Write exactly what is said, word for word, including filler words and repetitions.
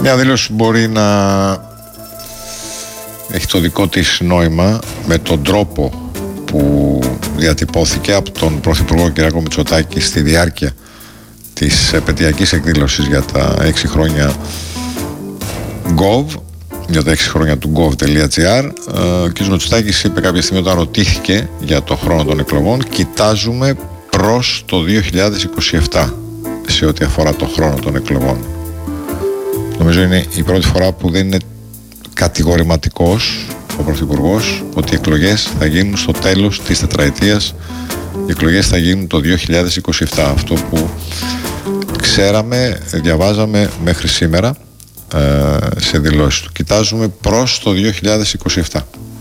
Μια δήλωση μπορεί να έχει το δικό της νόημα με τον τρόπο που διατυπώθηκε από τον Πρωθυπουργό Κυριάκο Μητσοτάκη στη διάρκεια της επαιτειακής εκδήλωσης για τα έξι χρόνια Gov, για τα έξι χρόνια του gov.gr. Ο κ. Μητσοτάκης είπε κάποια στιγμή, όταν ρωτήθηκε για το χρόνο των εκλογών, κοιτάζουμε προς το δύο χιλιάδες είκοσι επτά σε ό,τι αφορά το χρόνο των εκλογών. Νομίζω είναι η πρώτη φορά που δεν είναι κατηγορηματικός ο Πρωθυπουργός ότι οι εκλογές θα γίνουν στο τέλος της τετραετίας. Οι εκλογές θα γίνουν το δύο χιλιάδες είκοσι επτά. Αυτό που ξέραμε, διαβάζαμε μέχρι σήμερα ε, σε δηλώσεις του. Κοιτάζουμε προς το δύο χιλιάδες είκοσι επτά.